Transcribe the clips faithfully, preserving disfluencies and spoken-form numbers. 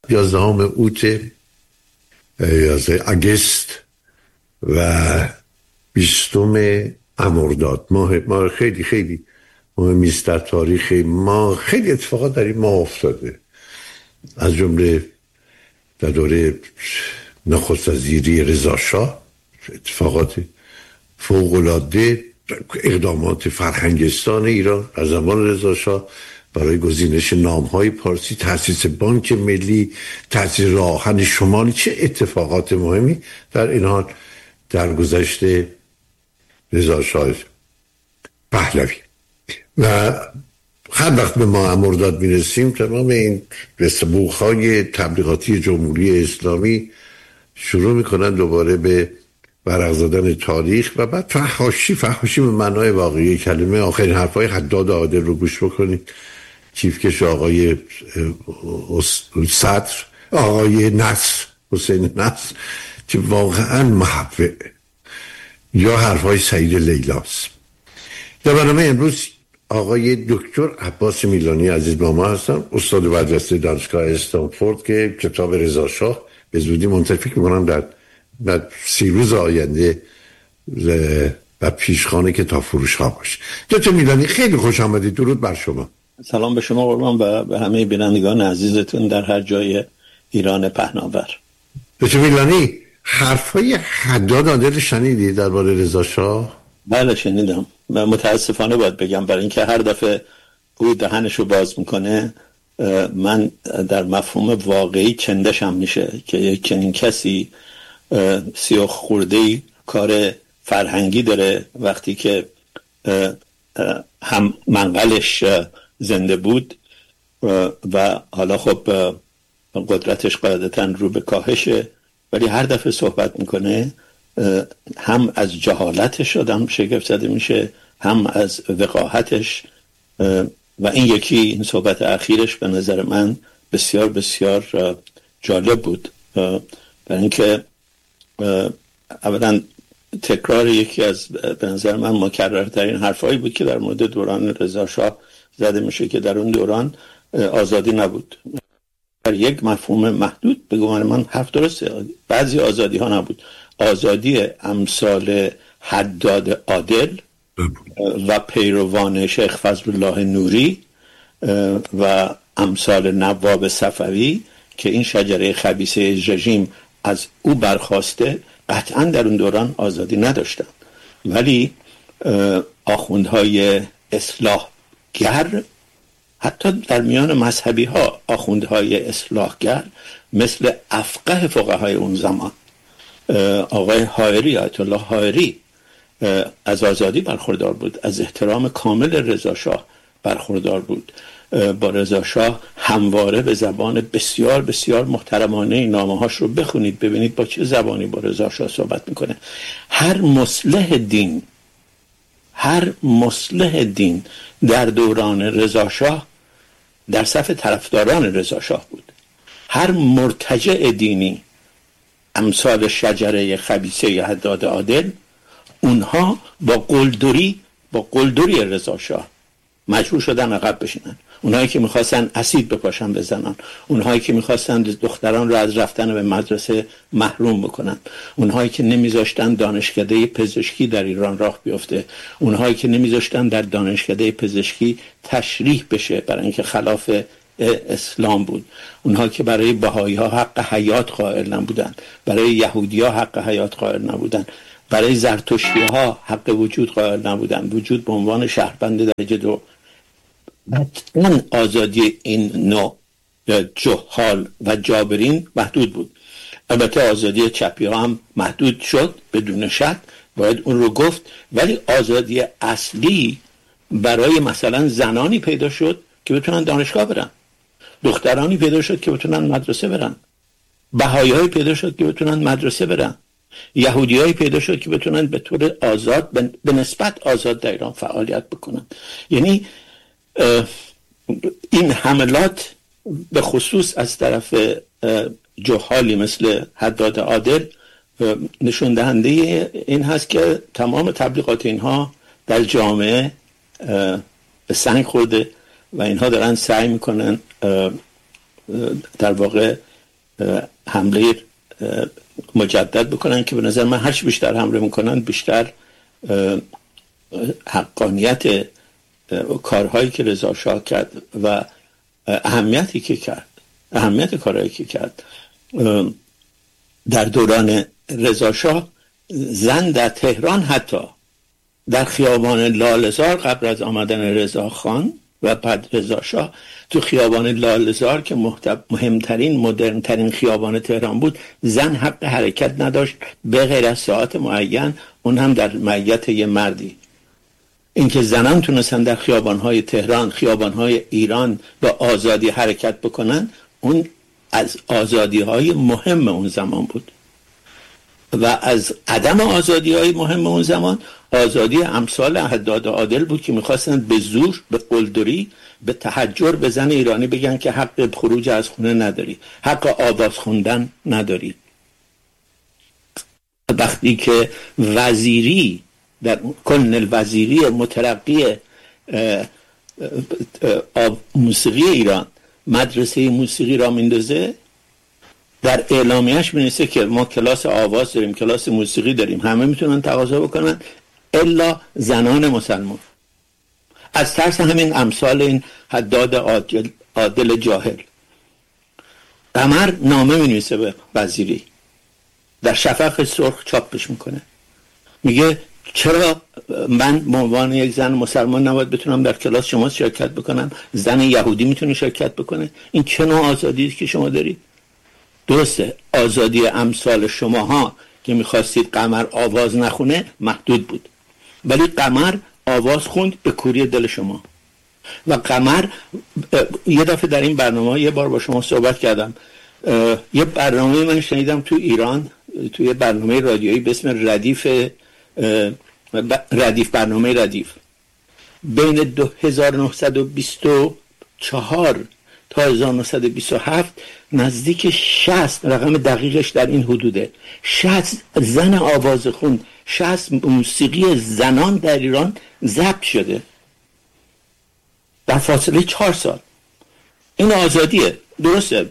یازدهم اوت یازده اگست و بیستم امرداد ماه ماه خیلی خیلی مهمی است در تاریخ ما. خیلی اتفاقات در این ماه افتاده، از جمله در دوره نخست وزیری رضا شاه اتفاقات فوق‌العاده، اقدامات فرهنگستان ایران از زمان رضا شاه برای گزینش نام‌های پارسی، تأسیس بانک ملی، تأسیس راه‌آهن شمالی. چه اتفاقات مهمی در این حال در گذشته رضا شاه پهلوی. و هر وقت به ما مرداد میرسیم تمام این رسبوخ‌های تبلیغاتی جمهوری اسلامی شروع میکنن دوباره به ورق زدن تاریخ و بعد فحاشی فحاشی به معنای واقعی کلمه. آخرین حرفای حداد عادل رو گوش بکنید، چیفکش آقای صدر، آقای نصر، حسین نصر، که واقعا محوه، یا حرفای سعید لیلاست. در برنامه امروز آقای دکتر عباس میلانی عزیز با ما هستن، استاد مدرسه دانشگاه استنفورد که کتاب رضا شاه به زودی منتشر می‌کنم در در سی روز آینده و پیشخوان کتاب فروش ها باشه. دکتر میلانی خیلی خوش آمدید. درود بر شما. سلام به شما قربان و به همه بینندگان عزیزتون در هر جای ایران پهناور. دکتر میلانی حرفای حداد عادل شنیدی درباره رضا شاه؟ بله شنیدم و متاسفانه باید بگم برای اینکه هر دفعه او دهنشو باز میکنه من در مفهوم واقعی چندشم میشه که یک چنین کسی سیاه خورده‌ای کار فرهنگی داره وقتی که هم منقلش زنده بود و حالا خب قدرتش قاعدتاً رو به کاهشه، ولی هر دفعه صحبت میکنه هم از جهالتش آدم شگفت زده میشه، هم از وقاحتش. و این یکی این صحبت اخیرش به نظر من بسیار بسیار جالب بود، برای اینکه اولا تکرار یکی از به نظر من مکررترین حرفایی بود که در مورد دوران رضا شاه زده میشه که در اون دوران آزادی نبود. در یک مفهوم محدود به گمان من حرف درسته، بعضی آزادی ها نبود. آزادی امثال حداد عادل و پیروان شیخ فضل الله نوری و امثال نواب صفوی که این شجره خبیثه رژیم از او برخواسته قطعا در اون دوران آزادی نداشتن، ولی آخوندهای اصلاحگر، حتی در میان مذهبی ها آخوندهای اصلاحگر مثل افقه فقهای اون زمان، آقای حائری، آیت الله حائری، از آزادی برخوردار بود، از احترام کامل رضا شاه برخوردار بود. با رضا شاه همواره به زبان بسیار بسیار محترمانه نامه هاش رو بخونید ببینید با چه زبانی با رضا شاه صحبت میکنه. هر مصلح دین هر مصلح دین در دوران رضا شاه در صف طرفداران رضا شاه بود. هر مرتجع دینی امثال شجره خبیثه حداد عادل، اونها با قلدری با قلدری رضا شاه مجبور شدن عقب بشینن. اونهایی که میخواستن اسید بپاشن بزنن، اونهایی که میخواستن دختران رو از رفتن به مدرسه محروم بکنن، اونهایی که نمیذاشتن دانشکده پزشکی در ایران راه بیفته، اونهایی که نمیذاشتن در دانشکده پزشکی تشریح بشه برای اینکه خلاف اسلام بود، اونها که برای بهایی ها حق حیات قائل نبودن، برای یهودی ها حق حیات قائل نبودن، برای زرتشتی ها حق وجود قائل نبودن، وجود به عنوان شهروند درجه دو. اون آزادی این نوع جهال و جابرین محدود بود. البته آزادی چپی ها هم محدود شد بدون شک، باید اون رو گفت، ولی آزادی اصلی برای مثلا زنانی پیدا شد که بتونن دانشگاه برن، دخترانی پیدا شد که بتونن مدرسه برن، بهایی های پیدا شد که بتونن مدرسه برن، یهودی های پیدا شد که بتونن به طور آزاد به نسبت آزاد در ایران فعالیت بکنن. یعنی این حملات به خصوص از طرف جهالی مثل حداد عادل نشون دهنده این هست که تمام تبلیغات اینها در جامعه به سنگ خورده و اینها دارن سعی میکنن در واقع حمله مجدد بکنن که به نظر من هرچی بیشتر حمله میکنن بیشتر حقانیت کارهایی که رضا شاه کرد و اهمیتی که کرد اهمیت کارهایی که کرد در دوران رضا شاه، زن در تهران حتی در خیابان لاله‌زار قبل از آمدن رضا خان و بعد رضا شاه تو خیابان لاله‌زار که مهمترین مدرنترین خیابان تهران بود، زن حق حرکت نداشت به غیر از ساعت معین، اون هم در معیت یه مردی. اینکه زنان تونستن در خیابان‌های تهران، خیابان‌های ایران با آزادی حرکت بکنن، اون از آزادی‌های مهم اون زمان بود. و از عدم آزادی‌های مهم اون زمان، آزادی امثال حداد عادل بود که می‌خواستن به زور، به قلدری، به تحجر به زن ایرانی بگن که حق خروج از خونه نداری، حق آواز خوندن نداری. وقتی که وزیری در کل وزیری مترقی موسیقی ایران مدرسه موسیقی را میندازه، در اعلامیه‌اش می‌نویسه که ما کلاس آواز داریم، کلاس موسیقی داریم، همه میتونن تقاضا بکنن الا زنان مسلمان. از ترس همین امثال این حداد عادل, عادل جاهل. قمر نامه می‌نویسه به وزیری، در شفق سرخ چاپش میکنه، میگه چرا من به عنوان یک زن مسلمان نباید بتونم در کلاس شما شرکت بکنم؟ زن یهودی میتونه شرکت بکنه؟ این چه نوع آزادی است که شما دارید؟ درسته آزادی امثال شماها که میخواستید قمر آواز نخونه محدود بود، ولی قمر آواز خوند به کوری دل شما. و قمر یه دفعه در این برنامه یه بار با شما صحبت کردم، یه برنامه من شنیدم تو ایران، توی برنامه رادیویی به اسم ردیف ردیف برنامه ردیف، بین دو هزار و نهصد و بیست و چهار تا هزار و نهصد و بیست و هفت نزدیک شصت، رقم دقیقش در این حدوده، شصت زن آوازخون، شصت موسیقی زنان در ایران ضبط شده در فاصله چهار سال. این آزادیه، درسته.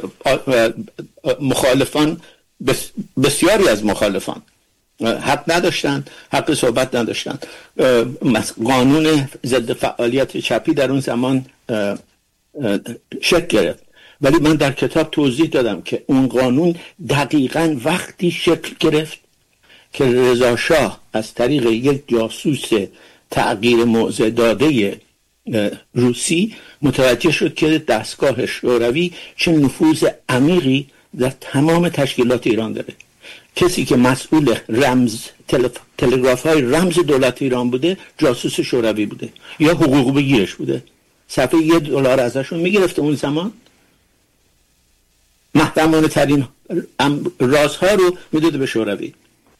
مخالفان، بسیاری از مخالفان حق نداشتن، حق صحبت نداشتن. قانون ضد فعالیت چپی در اون زمان شکل گرفت، ولی من در کتاب توضیح دادم که اون قانون دقیقاً وقتی شکل گرفت که رضا شاه از طریق یک جاسوس تغییر موضع داده روسی متوجه شد که دستگاه شوروی چه نفوذ عمیقی در تمام تشکیلات ایران داره. کسی که مسئول رمز تلف... تلگراف های رمز دولت ایران بوده جاسوس شوروی بوده یا حقوق بگیرش بوده، صفحه یه دلار ازشون میگرفته، اون زمان محتمانه ترین رازها رو میداده به شوروی.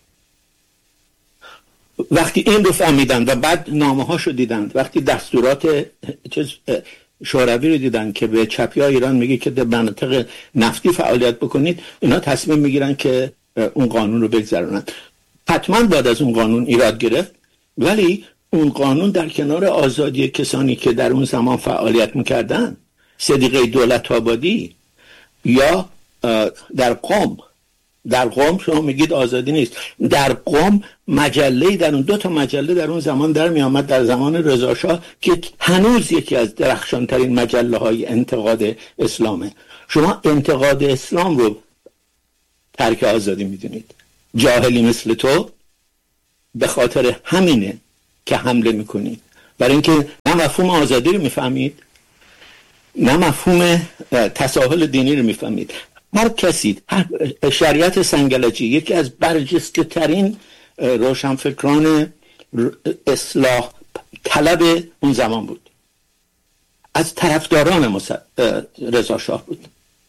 وقتی این رو فهمیدن و بعد نامه هاشو دیدن، وقتی دستورات شوروی رو دیدن که به چپی ها ایران میگه که در مناطق نفتی فعالیت بکنید، اینا تصمیم میگیرن که اون قانون رو بگذرونن. حتما بعد از اون قانون ایراد گرفت، ولی اون قانون در کنار آزادی کسانی که در اون زمان فعالیت میکردن، صدیقه دولت آبادی یا در قم، در قم شما میگید آزادی نیست، در قم مجله، در اون دو تا مجله در اون زمان در می آمد در زمان رضا شاه که هنوز یکی از درخشان ترین مجله های انتقاد اسلامه. شما انتقاد اسلام رو ترک آزادی میدونید. جاهلی مثل تو به خاطر همینه که حمله میکنید، برای اینکه نه مفهوم آزادی رو میفهمید، نه مفهوم تساهل دینی رو میفهمید. هر کسی، شریعت سنگلجی یکی از برجسته ترین روشنفکران اصلاح طلب اون زمان بود، از طرفداران رضا شاه بود،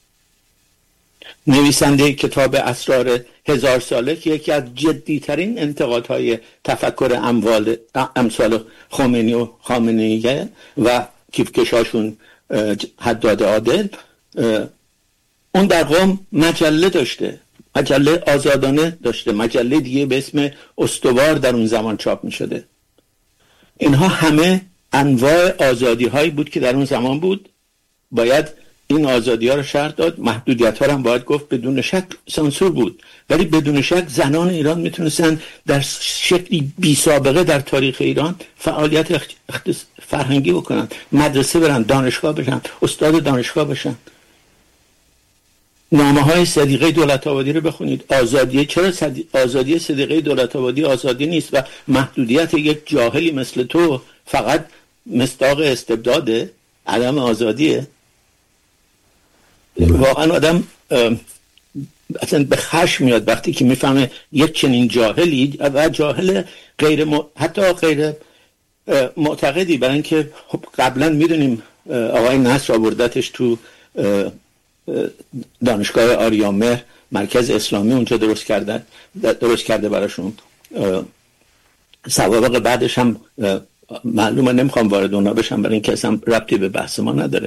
نویسنده کتاب اسرار هزار ساله که یکی از جدیترین انتقادهای تفکر اموال امثال خمینی و خامنه‌ای و کیفکشاشون حداد عادل، اون در قم مجله داشته، مجله آزادانه داشته، مجله دیگه به اسم استوار در اون زمان چاپ می شده. اینها همه انواع آزادی هایی بود که در اون زمان بود، باید این آزادی ها رو شرح داد، محدودیت ها هم باید گفت، بدون شک سانسور بود، ولی بدون شک زنان ایران میتونستن در شکلی بی سابقه در تاریخ ایران فعالیت فرهنگی بکنن، مدرسه برن، دانشگاه بشن، استاد دانشگاه بشن. نامه های صدیقه دولت‌آبادی رو بخونید. آزادی چرا صدی... آزادی صدیقه دولت‌آبادی آزادی نیست و محدودیت یک جاهلی مثل تو فقط مصداق استبداده، عدم آزادیه؟ واقعا آدم اصلا به خشم میاد وقتی که میفهمه یک چنین جاهلی و جاهل غیر م... حتی غیر معتقدی، برای اینکه قبلا میدونیم آقای نصر آوردتش تو دانشگاه آریامهر، مرکز اسلامی اونجا درست کرده درست کرده براشون. سوابق بعدش هم معلومه، نمیخوام وارد اونا بشم برای اینکه اصلا ربطی به بحث ما نداره.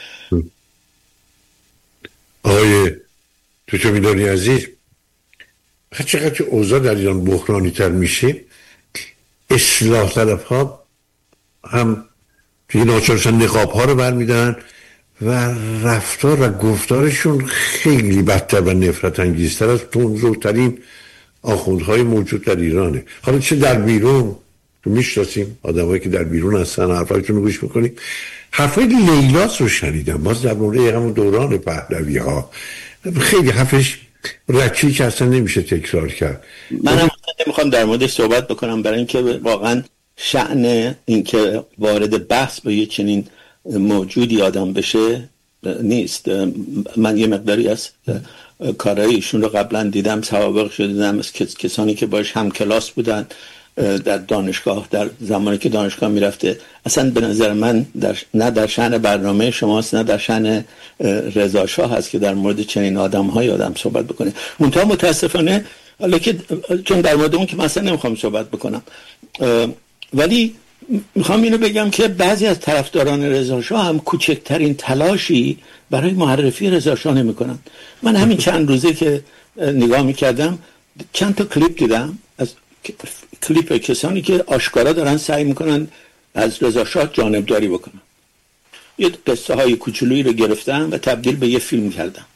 آقای تو چه میدانی عزیز، چقدر که اوضاع در ایران بحرانی تر میشه، اصلاح طلب ها هم توی ناچارشن نقاب ها رو برمیدارن و رفتار و گفتارشون خیلی بدتر و نفرت انگیزتر از تندروترین آخوندهای موجود در ایرانه. حالا چه در بیرون، تو میشناسیم آدمایی که در بیرون هستن، حرفایتون رو گوش میکنیم. حرفای لیلاس رو شنیدم باز در مورد همون دوران پهلوی ها، خیلی حرفش رچی که اصلا نمیشه تکرار کرد. من هم نمیخوام در موردش صحبت بکنم برای اینکه واقعا شأن اینکه وارد بحث با یه چنین موجودی آدم بشه نیست. من یه مقداری از کارهای ایشون رو قبلا دیدم، سوابقش رو دیدم از کسانی که باش هم کلاس بودن در دانشگاه، در زمانی که دانشگاه میرفته. اصلا به نظر من در نه در شأن برنامه شماست، نه در شأن رضا شاه هست که در مورد چنین آدم‌های آدم صحبت بکنه. منتها متاسفانه، حالا که چون در مورد اون که مثلا نمیخوام صحبت بکنم، ولی میخوام اینو بگم که بعضی از طرفداران رضا شاه هم کوچکترین تلاشی برای معرفی رضا شاه نمیکنن. من همین چند روزه که نگاه میکردم چند تا کلیپ دیدم از کلیپ کسانی که آشکارا دارن سعی میکنن از رضا شاه جانبداری بکنن. یه قصه های کوچولویی رو گرفتن و تبدیل به یه فیلم کردن.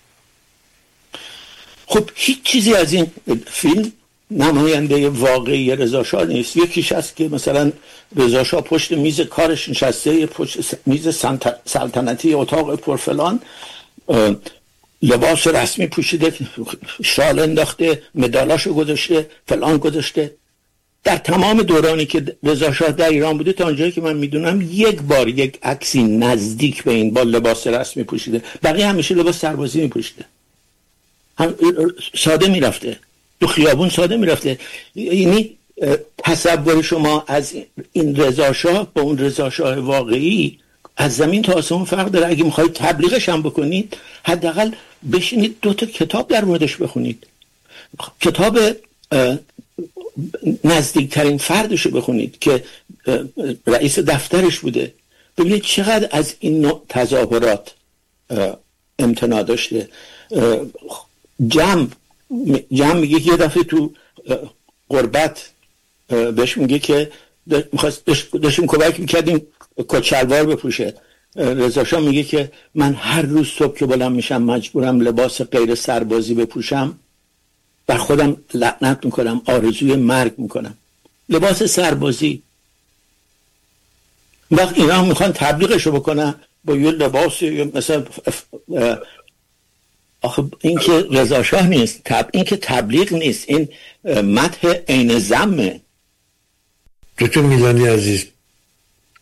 خب هیچ چیزی از این فیلم نماینده واقعی رضا شاه نیست. یکیش هست که مثلا رضا شاه پشت میز کارش نشسته، پشت میز سلطنتی اتاق پرفلان، لباس رسمی پوشیده، شال انداخته، مدالاشو گذاشته، فلان گذاشته. در تمام دورانی که رضا شاه در ایران بوده تا اونجایی که من میدونم یک بار یک عکسی نزدیک به این با لباس رسمی پوشیده. بقیه همیشه لباس سربازی میپوشیده، هم ساده میرفته تو خیابون، ساده میرفته. یعنی تصور شما از این رضا شاه با اون رضا شاه واقعی از زمین تا آسمون فرق داره. اگه میخواید تبلیغش هم بکنید حداقل بشینید دو تا کتاب در موردش بخونید، کتاب نزدیکترین فردش رو بخونید که رئیس دفترش بوده، ببینید چقدر از این نوع تظاهرات امتناع داشته. جمع جمع میگه که یه دفعه تو غربت بهش میگه که داشتیم کمک میکردیم کچلوار بپوشه. رضا شاه میگه که من هر روز صبح که بلند میشم مجبورم لباس غیر سربازی بپوشم، بر خودم لعنت میکنم، آرزوی مرگ میکنم. لباس سربازی. وقت اینا هم میخوان تبلیغشو بکنن با یه لباس مثلا آخه این که رضا شاه نیست، تب... این که تبلیغ نیست، این مدح عین ذمه. دکتر میلانی عزیز،